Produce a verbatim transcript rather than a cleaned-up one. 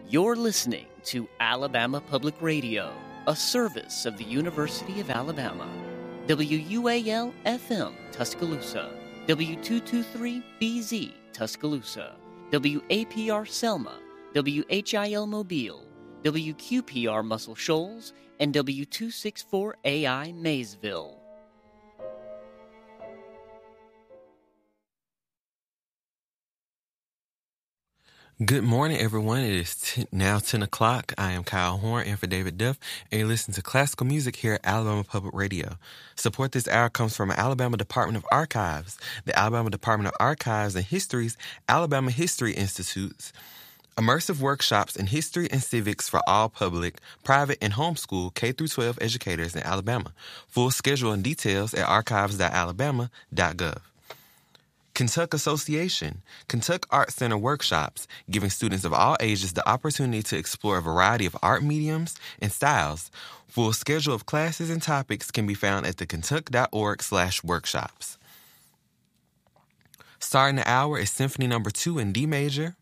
You're listening to Alabama Public Radio, a service of the University of Alabama. W U A L F M Tuscaloosa, W two twenty-three B Z Tuscaloosa, W A P R Selma, W H I L Mobile, W Q P R Muscle Shoals, and W two sixty-four A I Maysville. Good morning, everyone. It is t- now ten o'clock. I am Kyle Horn and for David Duff, and you listen to classical music here at Alabama Public Radio. Support this hour comes from Alabama Department of Archives, the Alabama Department of Archives and History's Alabama History Institutes, immersive workshops in history and civics for all public, private, and homeschool K through twelve educators in Alabama. Full schedule and details at archives dot alabama dot gov. Kentuck Association, Kentuck Art Center workshops, giving students of all ages the opportunity to explore a variety of art mediums and styles. Full schedule of classes and topics can be found at the kentuck dot org slash workshops. Starting the hour is Symphony Number two in D major,